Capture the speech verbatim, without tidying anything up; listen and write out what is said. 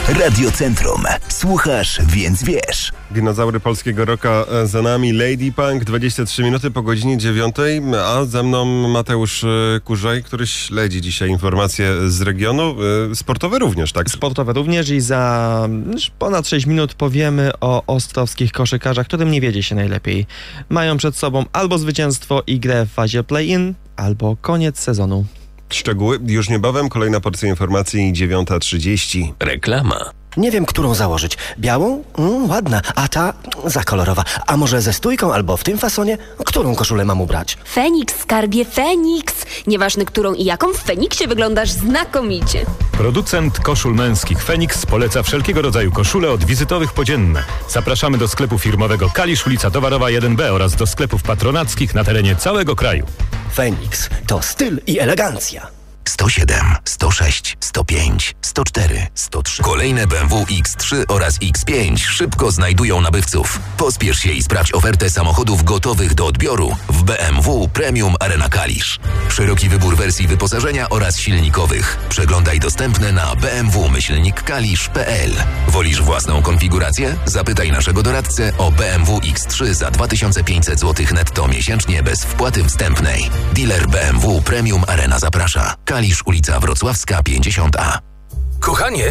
Radio Centrum. Słuchasz, więc wiesz. Dinozaury polskiego rocka za nami. Lady Punk, dwadzieścia trzy minuty po godzinie dziewiątej, a ze mną Mateusz Kurzaj, który śledzi dzisiaj informacje z regionu. Sportowe również, tak? Sportowe również i za ponad sześć minut powiemy o ostrowskich koszykarzach, którym nie wiedzie się najlepiej. Mają przed sobą albo zwycięstwo i grę w fazie play-in, albo koniec sezonu. Szczegóły już niebawem. Kolejna porcja informacji, dziewiąta trzydzieści. Reklama. Nie wiem, którą założyć. Białą? Mm, ładna. A ta? Za kolorowa. A może ze stójką albo w tym fasonie? Którą koszulę mam ubrać? Feniks, skarbie, Feniks. Nieważne którą i jaką, w Feniksie wyglądasz znakomicie. Producent koszul męskich Feniks poleca wszelkiego rodzaju koszule od wizytowych po dzienne. Zapraszamy do sklepu firmowego Kalisz, ulica Towarowa jeden B oraz do sklepów patronackich na terenie całego kraju. Feniks to styl i elegancja. sto siedem, sto sześć, sto pięć, sto cztery, sto trzy. Kolejne B M W X trzy oraz X pięć szybko znajdują nabywców. Pospiesz się i sprawdź ofertę samochodów gotowych do odbioru w B M W Premium Arena Kalisz. Szeroki wybór wersji wyposażenia oraz silnikowych. Przeglądaj dostępne na b m w myślnik kalisz kropka p l. Wolisz własną konfigurację? Zapytaj naszego doradcę o B M W X trzy za dwa tysiące pięćset złotych netto miesięcznie bez wpłaty wstępnej. Dealer B M W Premium Arena zaprasza. Kalisz, ulica Wrocławska pięćdziesiąt A. Kochanie,